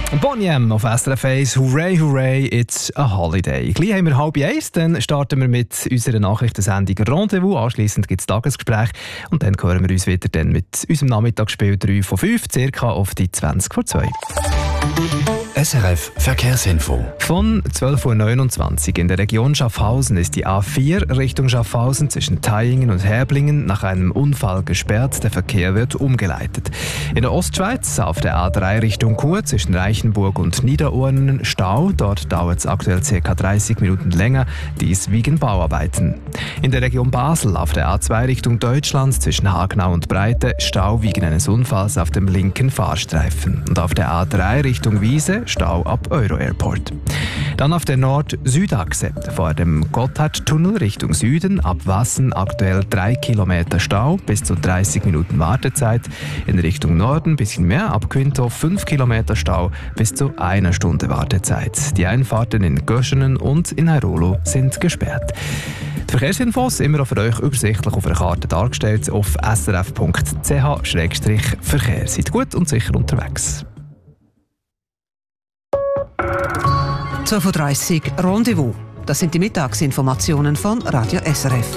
Boniem auf SRF 1. Hooray, hooray, it's a holiday. Gleich haben wir 12:30, dann starten wir mit unserer Nachrichtensendung Rendezvous. Anschliessend gibt es Tagesgespräch und dann hören wir uns wieder dann mit unserem Nachmittagsspiel 3 von 5, circa auf die 20 vor 2. SRF Verkehrsinfo. Von 12:29 Uhr in der Region Schaffhausen ist die A4 Richtung Schaffhausen zwischen Thaingen und Herblingen nach einem Unfall gesperrt. Der Verkehr wird umgeleitet. In der Ostschweiz auf der A3 Richtung Chur zwischen Reichenburg und Niederurnen Stau. Dort dauert es aktuell ca. 30 Minuten länger, dies wegen Bauarbeiten. In der Region Basel auf der A2 Richtung Deutschland zwischen Hagenau und Breite Stau wegen eines Unfalls auf dem linken Fahrstreifen. Und auf der A3 Richtung Wiese Stau ab Euro Airport. Dann auf der Nord-Süd-Achse vor dem Gotthardtunnel Richtung Süden ab Wassen aktuell 3 Kilometer Stau, bis zu 30 Minuten Wartezeit. In Richtung Norden ein bisschen mehr, ab Quinto 5 Kilometer Stau, bis zu 1 Stunde Wartezeit. Die Einfahrten in Göschenen und in Airolo sind gesperrt. Die Verkehrsinfos immer auch für euch übersichtlich auf einer Karte dargestellt auf srf.ch/Verkehr. Seid gut und sicher unterwegs. 12:30 Uhr Rendezvous. Das sind die Mittagsinformationen von Radio SRF.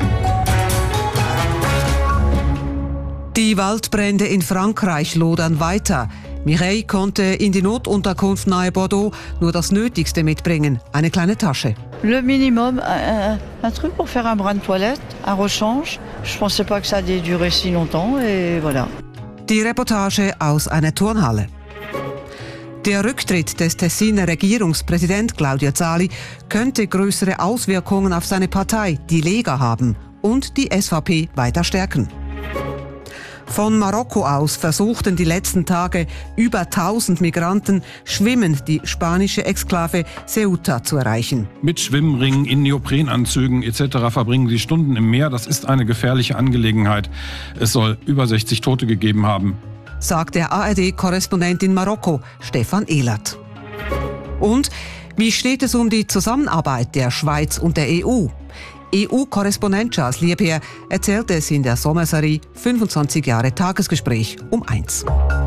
Die Waldbrände in Frankreich lodern weiter. Mireille konnte in die Notunterkunft nahe Bordeaux nur das Nötigste mitbringen, eine kleine Tasche. Le minimum, un truc pour faire un brin de toilette, un rechange. Je pensais pas que ça allait durer si longtemps et voilà. Die Reportage aus einer Turnhalle. Der Rücktritt des Tessiner Regierungspräsident Claudio Zali könnte größere Auswirkungen auf seine Partei, die Lega, haben und die SVP weiter stärken. Von Marokko aus versuchten die letzten Tage über 1000 Migranten schwimmend die spanische Exklave Ceuta zu erreichen. Mit Schwimmringen, in Neoprenanzügen etc. verbringen sie Stunden im Meer. Das ist eine gefährliche Angelegenheit. Es soll über 60 Tote gegeben haben, sagt der ARD-Korrespondent in Marokko, Stefan Ehlert. Und wie steht es um die Zusammenarbeit der Schweiz und der EU? EU-Korrespondent Charles Liebier erzählt es in der Sommerserie 25 Jahre Tagesgespräch um 1.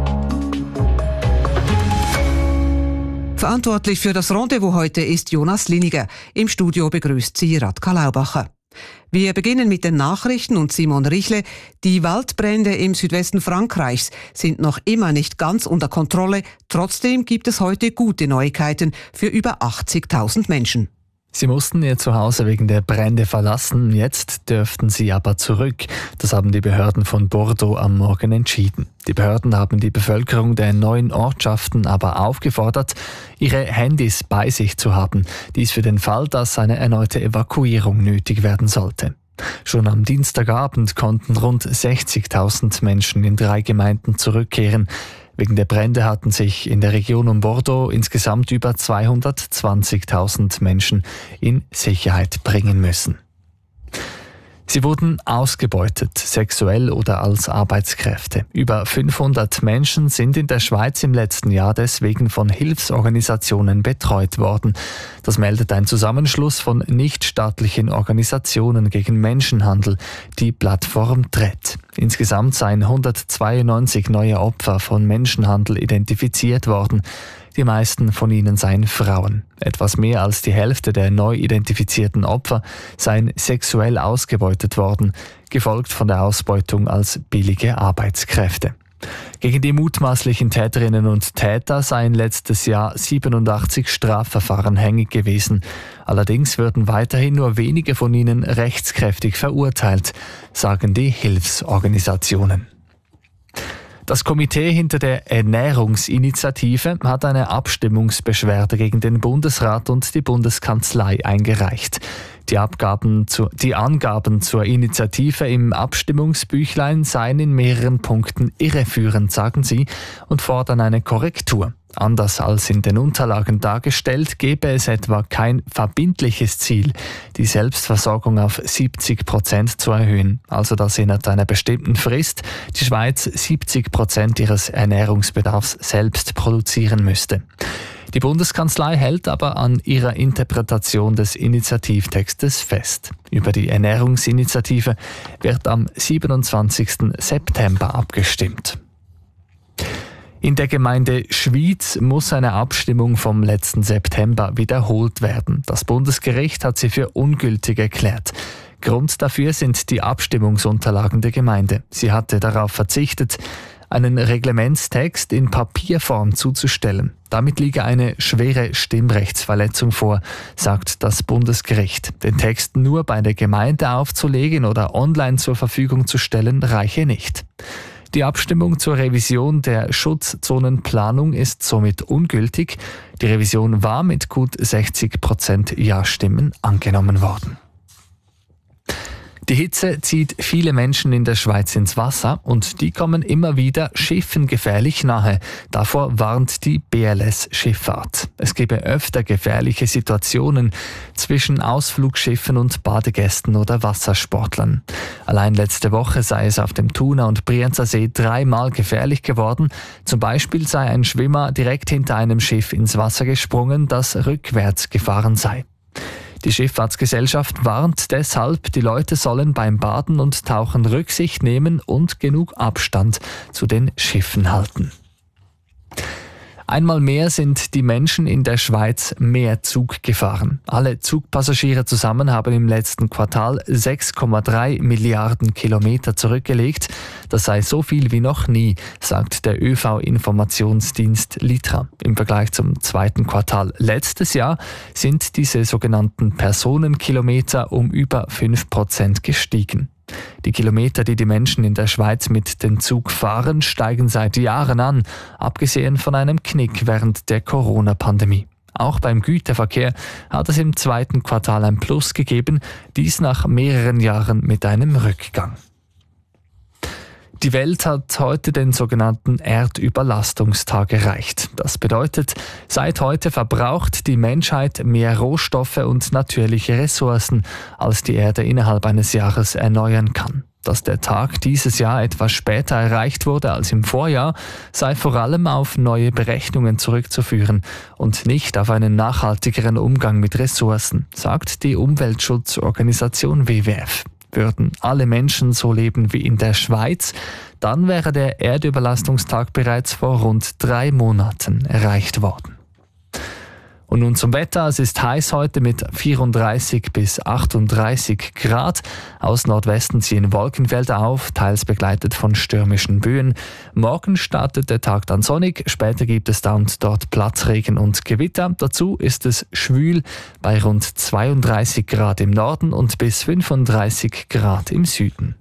Verantwortlich für das Rendezvous heute ist Jonas Liniger. Im Studio begrüßt sie Radka Laubacher. Wir beginnen mit den Nachrichten und Simon Richle. Die Waldbrände im Südwesten Frankreichs sind noch immer nicht ganz unter Kontrolle. Trotzdem gibt es heute gute Neuigkeiten für über 80.000 Menschen. Sie mussten ihr Zuhause wegen der Brände verlassen, jetzt dürften sie aber zurück. Das haben die Behörden von Bordeaux am Morgen entschieden. Die Behörden haben die Bevölkerung der neuen Ortschaften aber aufgefordert, ihre Handys bei sich zu haben. Dies für den Fall, dass eine erneute Evakuierung nötig werden sollte. Schon am Dienstagabend konnten rund 60.000 Menschen in 3 Gemeinden zurückkehren. Wegen der Brände hatten sich in der Region um Bordeaux insgesamt über 220.000 Menschen in Sicherheit bringen müssen. Sie wurden ausgebeutet, sexuell oder als Arbeitskräfte. Über 500 Menschen sind in der Schweiz im letzten Jahr deswegen von Hilfsorganisationen betreut worden. Das meldet ein Zusammenschluss von nichtstaatlichen Organisationen gegen Menschenhandel, die Plattform TRED. Insgesamt seien 192 neue Opfer von Menschenhandel identifiziert worden. Die meisten von ihnen seien Frauen. Etwas mehr als die Hälfte der neu identifizierten Opfer seien sexuell ausgebeutet worden, gefolgt von der Ausbeutung als billige Arbeitskräfte. Gegen die mutmaßlichen Täterinnen und Täter seien letztes Jahr 87 Strafverfahren hängig gewesen. Allerdings würden weiterhin nur wenige von ihnen rechtskräftig verurteilt, sagen die Hilfsorganisationen. Das Komitee hinter der Ernährungsinitiative hat eine Abstimmungsbeschwerde gegen den Bundesrat und die Bundeskanzlei eingereicht. Die Angaben zur Initiative im Abstimmungsbüchlein seien in mehreren Punkten irreführend, sagen sie, und fordern eine Korrektur. Anders als in den Unterlagen dargestellt, gebe es etwa kein verbindliches Ziel, die Selbstversorgung auf 70% zu erhöhen, also dass innerhalb einer bestimmten Frist die Schweiz 70% ihres Ernährungsbedarfs selbst produzieren müsste. Die Bundeskanzlei hält aber an ihrer Interpretation des Initiativtextes fest. Über die Ernährungsinitiative wird am 27. September abgestimmt. In der Gemeinde Schwyz muss eine Abstimmung vom letzten September wiederholt werden. Das Bundesgericht hat sie für ungültig erklärt. Grund dafür sind die Abstimmungsunterlagen der Gemeinde. Sie hatte darauf verzichtet, einen Reglementstext in Papierform zuzustellen. Damit liege eine schwere Stimmrechtsverletzung vor, sagt das Bundesgericht. Den Text nur bei der Gemeinde aufzulegen oder online zur Verfügung zu stellen, reiche nicht. Die Abstimmung zur Revision der Schutzzonenplanung ist somit ungültig. Die Revision war mit gut 60% Ja-Stimmen angenommen worden. Die Hitze zieht viele Menschen in der Schweiz ins Wasser und die kommen immer wieder Schiffen gefährlich nahe. Davor warnt die BLS Schifffahrt. Es gebe öfter gefährliche Situationen zwischen Ausflugsschiffen und Badegästen oder Wassersportlern. Allein letzte Woche sei es auf dem Thuner- und Brienzer See 3-mal gefährlich geworden. Zum Beispiel sei ein Schwimmer direkt hinter einem Schiff ins Wasser gesprungen, das rückwärts gefahren sei. Die Schifffahrtsgesellschaft warnt deshalb, die Leute sollen beim Baden und Tauchen Rücksicht nehmen und genug Abstand zu den Schiffen halten. Einmal mehr sind die Menschen in der Schweiz mehr Zug gefahren. Alle Zugpassagiere zusammen haben im letzten Quartal 6,3 Milliarden Kilometer zurückgelegt. Das sei so viel wie noch nie, sagt der ÖV-Informationsdienst Litra. Im Vergleich zum zweiten Quartal letztes Jahr sind diese sogenannten Personenkilometer um über 5% gestiegen. Die Kilometer, die die Menschen in der Schweiz mit dem Zug fahren, steigen seit Jahren an, abgesehen von einem Knick während der Corona-Pandemie. Auch beim Güterverkehr hat es im zweiten Quartal ein Plus gegeben, dies nach mehreren Jahren mit einem Rückgang. Die Welt hat heute den sogenannten Erdüberlastungstag erreicht. Das bedeutet, seit heute verbraucht die Menschheit mehr Rohstoffe und natürliche Ressourcen, als die Erde innerhalb eines Jahres erneuern kann. Dass der Tag dieses Jahr etwas später erreicht wurde als im Vorjahr, sei vor allem auf neue Berechnungen zurückzuführen und nicht auf einen nachhaltigeren Umgang mit Ressourcen, sagt die Umweltschutzorganisation WWF. Würden alle Menschen so leben wie in der Schweiz, dann wäre der Erdüberlastungstag bereits vor rund 3 Monaten erreicht worden. Und nun zum Wetter. Es ist heiß heute mit 34 bis 38 Grad. Aus Nordwesten ziehen Wolkenfelder auf, teils begleitet von stürmischen Böen. Morgen startet der Tag dann sonnig, später gibt es da und dort Platzregen und Gewitter. Dazu ist es schwül bei rund 32 Grad im Norden und bis 35 Grad im Süden.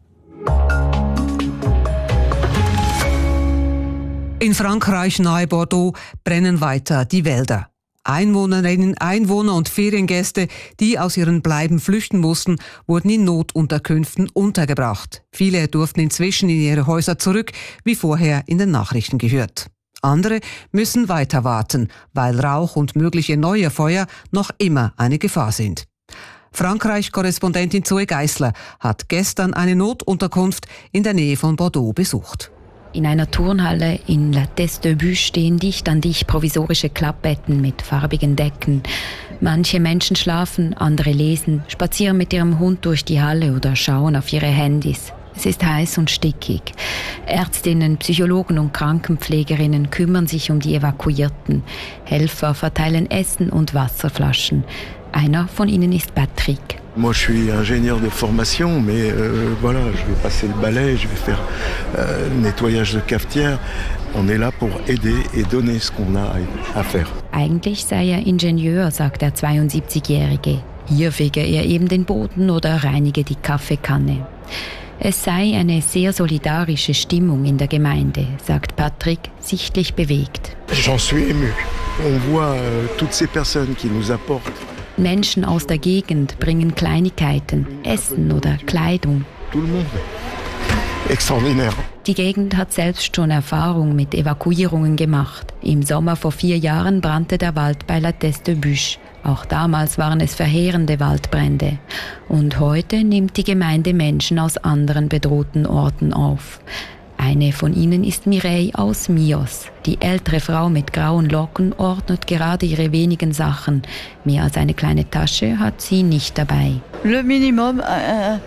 In Frankreich nahe Bordeaux brennen weiter die Wälder. Einwohnerinnen, Einwohner und Feriengäste, die aus ihren Bleiben flüchten mussten, wurden in Notunterkünften untergebracht. Viele durften inzwischen in ihre Häuser zurück, wie vorher in den Nachrichten gehört. Andere müssen weiter warten, weil Rauch und mögliche neue Feuer noch immer eine Gefahr sind. Frankreich-Korrespondentin Zoe Geissler hat gestern eine Notunterkunft in der Nähe von Bordeaux besucht. In einer Turnhalle in La Teste de Buch stehen dicht an dicht provisorische Klappbetten mit farbigen Decken. Manche Menschen schlafen, andere lesen, spazieren mit ihrem Hund durch die Halle oder schauen auf ihre Handys. Es ist heiß und stickig. Ärztinnen, Psychologen und Krankenpflegerinnen kümmern sich um die Evakuierten. Helfer verteilen Essen und Wasserflaschen. Einer von ihnen ist Patrick. Moi, je suis ingénieur de formation, mais voilà, je vais passer le balai, je vais faire nettoyage de cafetière. On est là pour aider et donner ce qu'on a à faire. Eigentlich sei er Ingenieur, sagt der 72-Jährige. Hier fege er eben den Boden oder reinige die Kaffeekanne. Es sei eine sehr solidarische Stimmung in der Gemeinde, sagt Patrick, sichtlich bewegt. J'en suis ému. On voit toutes ces personnes qui nous apportent. Menschen aus der Gegend bringen Kleinigkeiten, Essen oder Kleidung. Tout le monde. Extraordinaire. Die Gegend hat selbst schon Erfahrung mit Evakuierungen gemacht. Im Sommer vor 4 Jahren brannte der Wald bei La Teste de Buch. Auch damals waren es verheerende Waldbrände. Und heute nimmt die Gemeinde Menschen aus anderen bedrohten Orten auf. Eine von ihnen ist Mireille aus Mios. Die ältere Frau mit grauen Locken ordnet gerade ihre wenigen Sachen. Mehr als eine kleine Tasche hat sie nicht dabei. Le minimum,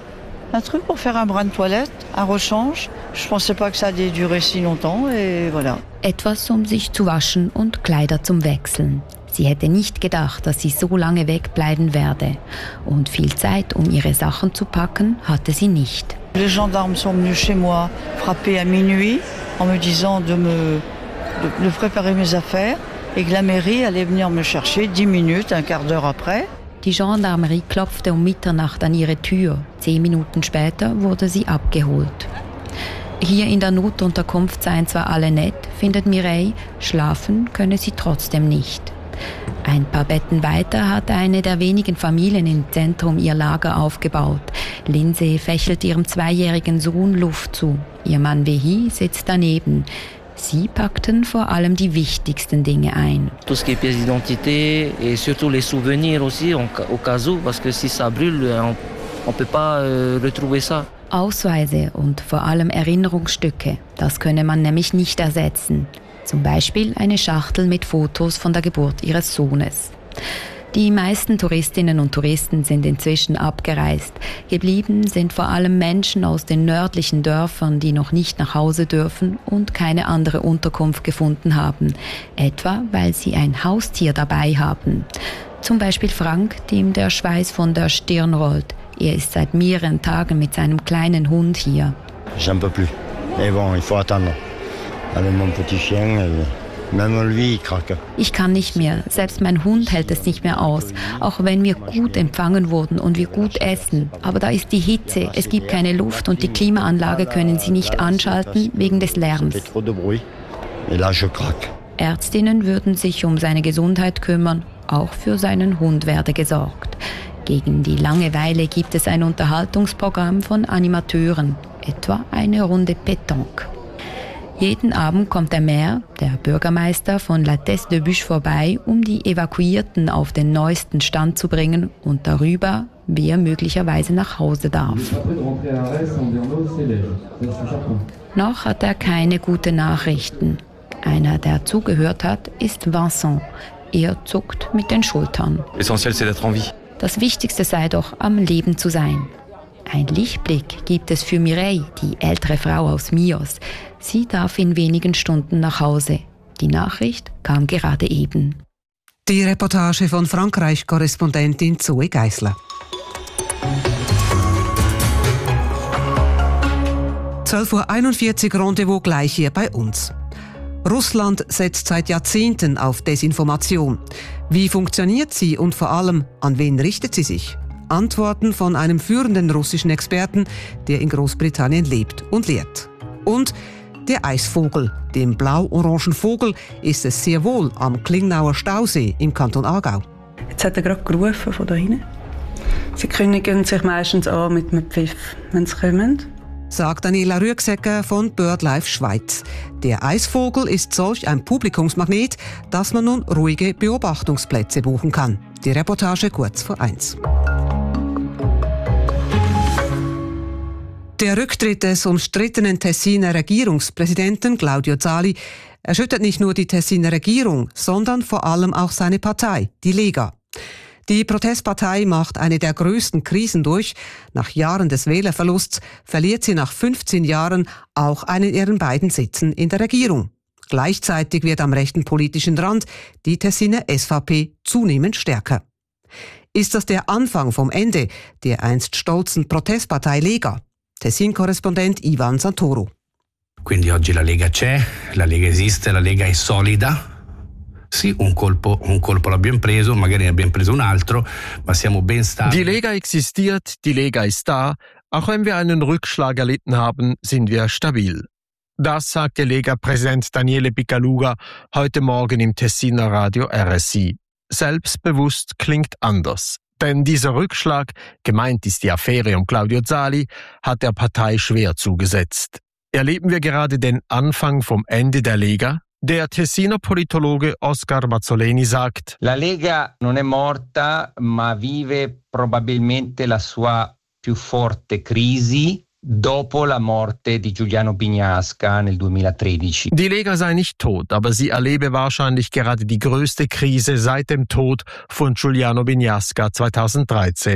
un truc pour faire un brin de toilette, un rechange. Je pensais pas que ça allait durer si longtemps et voilà. Etwas, um sich zu waschen und Kleider zum Wechseln. Sie hätte nicht gedacht, dass sie so lange wegbleiben werde. Und viel Zeit, um ihre Sachen zu packen, hatte sie nicht. Les gendarmes sont venus chez moi frapper à minuit en me disant de préparer mes affaires et que la mairie allait venir me chercher 10 minutes, un quart d'heure après. Die Gendarmerie klopfte um Mitternacht an ihre Tür. 10 Minuten später wurde sie abgeholt. Hier in der Notunterkunft seien zwar alle nett, findet Mireille, schlafen könne sie trotzdem nicht. Ein paar Betten weiter hat eine der wenigen Familien im Zentrum ihr Lager aufgebaut. Lindsay fächelt ihrem 2-jährigen Sohn Luft zu. Ihr Mann Vehi sitzt daneben. Sie packten vor allem die wichtigsten Dinge ein. Tout ce qui est pièces d'identité et surtout les souvenirs aussi au cas où, parce que si ça brûle, on peut pas retrouver ça. Ausweise und vor allem Erinnerungsstücke, das könne man nämlich nicht ersetzen. Zum Beispiel eine Schachtel mit Fotos von der Geburt ihres Sohnes. Die meisten Touristinnen und Touristen sind inzwischen abgereist. Geblieben sind vor allem Menschen aus den nördlichen Dörfern, die noch nicht nach Hause dürfen und keine andere Unterkunft gefunden haben. Etwa, weil sie ein Haustier dabei haben. Zum Beispiel Frank, dem der Schweiß von der Stirn rollt. Er ist seit mehreren Tagen mit seinem kleinen Hund hier. J'en peux plus. Mais bon, il faut attendre. Avec mon petit chien, même lui, il craque. Ich kann nicht mehr. Selbst mein Hund hält es nicht mehr aus. Auch wenn wir gut empfangen wurden und wir gut essen. Aber da ist die Hitze, es gibt keine Luft und die Klimaanlage können sie nicht anschalten wegen des Lärms. Ärztinnen würden sich um seine Gesundheit kümmern. Auch für seinen Hund werde gesorgt. Gegen die Langeweile gibt es ein Unterhaltungsprogramm von Animateuren. Etwa eine Runde Pétanque. Jeden Abend kommt der Maire, der Bürgermeister von La Teste-de-Buch vorbei, um die Evakuierten auf den neuesten Stand zu bringen und darüber, wer möglicherweise nach Hause darf. Noch hat er keine guten Nachrichten. Einer, der zugehört hat, ist Vincent. Er zuckt mit den Schultern. L'essentiel, c'est d'être en vie. Das Wichtigste sei doch, am Leben zu sein. Ein Lichtblick gibt es für Mireille, die ältere Frau aus Mios. Sie darf in wenigen Stunden nach Hause. Die Nachricht kam gerade eben. Die Reportage von Frankreich-Korrespondentin Zoe Geisler. 12:41 Uhr Rendezvous gleich hier bei uns. Russland setzt seit Jahrzehnten auf Desinformation. Wie funktioniert sie und vor allem, an wen richtet sie sich? Antworten von einem führenden russischen Experten, der in Großbritannien lebt und lehrt. Und der Eisvogel. Dem blau-orangen Vogel ist es sehr wohl am Klingnauer Stausee im Kanton Aargau. Jetzt hat er gerade gerufen von da hinten. Sie kündigen sich meistens an mit einem Pfiff, wenn sie kommen. Sagt Daniela Rüegsecker von BirdLife Schweiz. Der Eisvogel ist solch ein Publikumsmagnet, dass man nun ruhige Beobachtungsplätze buchen kann. Die Reportage kurz vor 1. Der Rücktritt des umstrittenen Tessiner Regierungspräsidenten Claudio Zali erschüttert nicht nur die Tessiner Regierung, sondern vor allem auch seine Partei, die Lega. Die Protestpartei macht eine der größten Krisen durch. Nach Jahren des Wählerverlusts verliert sie nach 15 Jahren auch einen ihrer beiden Sitzen in der Regierung. Gleichzeitig wird am rechten politischen Rand die Tessiner SVP zunehmend stärker. Ist das der Anfang vom Ende der einst stolzen Protestpartei Lega? Tessin-Korrespondent Ivan Santoro. Quindi oggi la Lega c'è, la Lega esiste, la Lega è solida. Sì, un colpo l'abbiamo preso, magari ne abbiamo preso un altro, ma siamo ben stabili. Die Lega existiert, die Lega ist da. Auch wenn wir einen Rückschlag erlitten haben, sind wir stabil. Das sagte Lega-Präsident Daniele Picaluga heute Morgen im Tessiner Radio RSI. Selbstbewusst klingt anders. Denn dieser Rückschlag, gemeint ist die Affäre um Claudio Zali, hat der Partei schwer zugesetzt. Erleben wir gerade den Anfang vom Ende der Lega? Der Tessiner Politologe Oscar Mazzoleni sagt: La Lega non è morta, ma vive probabilmente la sua più forte crisi dopo la morte di Giuliano Bignasca nel 2013. Die Lega sei nicht tot, aber sie erlebe wahrscheinlich gerade die größte Krise seit dem Tod von Giuliano Bignasca 2013.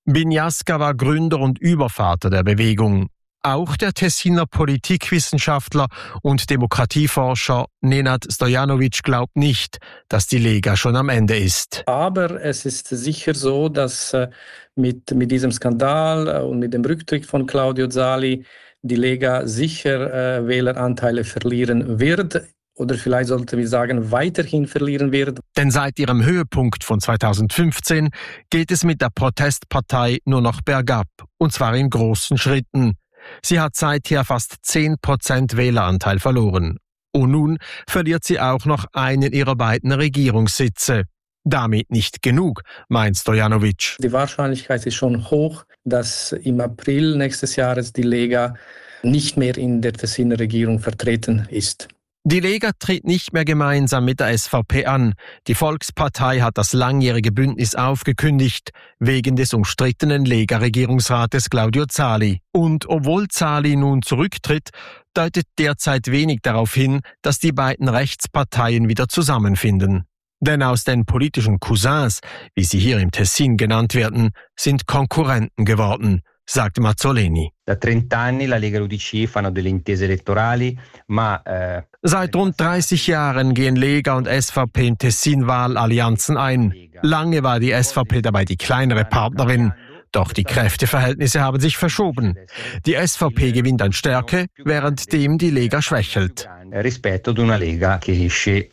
Biniasca war Gründer und Übervater der Bewegung. Auch der Tessiner Politikwissenschaftler und Demokratieforscher Nenad Stojanovic glaubt nicht, dass die Lega schon am Ende ist. Aber es ist sicher so, dass mit diesem Skandal und mit dem Rücktritt von Claudio Zali die Lega sicher Wähleranteile verlieren wird. Oder vielleicht sollten wir sagen, weiterhin verlieren wird. Denn seit ihrem Höhepunkt von 2015 geht es mit der Protestpartei nur noch bergab, und zwar in großen Schritten. Sie hat seither fast 10% Wähleranteil verloren. Und nun verliert sie auch noch einen ihrer beiden Regierungssitze. Damit nicht genug, meint Stojanovic. Die Wahrscheinlichkeit ist schon hoch, dass im April nächstes Jahres die Lega nicht mehr in der Tessiner Regierung vertreten ist. Die Lega tritt nicht mehr gemeinsam mit der SVP an. Die Volkspartei hat das langjährige Bündnis aufgekündigt, wegen des umstrittenen Lega-Regierungsrates Claudio Zali. Und obwohl Zali nun zurücktritt, deutet derzeit wenig darauf hin, dass die beiden Rechtsparteien wieder zusammenfinden. Denn aus den politischen Cousins, wie sie hier im Tessin genannt werden, sind Konkurrenten geworden, sagt Mazzoleni. Da 30 anni la Lega e l'UDC fanno delle intese elettorali, ma seit rund 30 Jahren gehen Lega und SVP im Tessin Wahlallianzen ein. Lange war die SVP dabei die kleinere Partnerin. Doch die Kräfteverhältnisse haben sich verschoben. Die SVP gewinnt an Stärke, währenddem die Lega schwächelt. Rispetto ad una Lega che esce,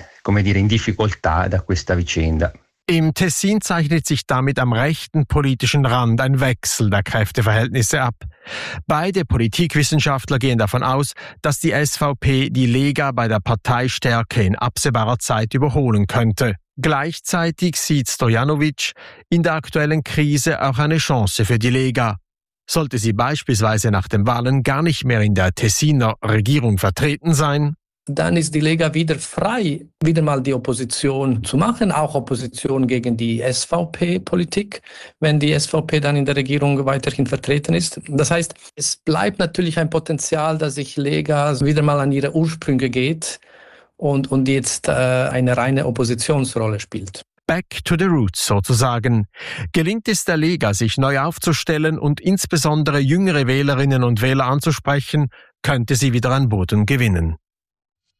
in difficoltà da questa vicenda. Im Tessin zeichnet sich damit am rechten politischen Rand ein Wechsel der Kräfteverhältnisse ab. Beide Politikwissenschaftler gehen davon aus, dass die SVP die Lega bei der Parteistärke in absehbarer Zeit überholen könnte. Gleichzeitig sieht Stojanovic in der aktuellen Krise auch eine Chance für die Lega. Sollte sie beispielsweise nach den Wahlen gar nicht mehr in der Tessiner Regierung vertreten sein, dann ist die Lega wieder frei, wieder mal die Opposition zu machen, auch Opposition gegen die SVP-Politik, wenn die SVP dann in der Regierung weiterhin vertreten ist. Das heißt, es bleibt natürlich ein Potenzial, dass sich Lega wieder mal an ihre Ursprünge geht und jetzt eine reine Oppositionsrolle spielt. Back to the roots sozusagen. Gelingt es der Lega, sich neu aufzustellen und insbesondere jüngere Wählerinnen und Wähler anzusprechen, könnte sie wieder an Boden gewinnen.